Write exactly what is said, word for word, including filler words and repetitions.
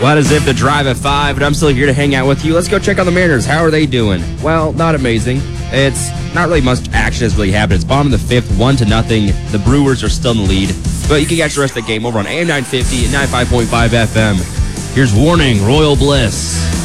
Well, as if to drive at five, but I'm still here to hang out with you. Let's go check on the Mariners. How are they doing? Well, not amazing. It's not really much action has really happened. It's bottom of the fifth, one to nothing. The Brewers are still in the lead. But you can catch the rest of the game over on A M nine fifty and ninety-five point five F M. Here's Warning, Royal Bliss.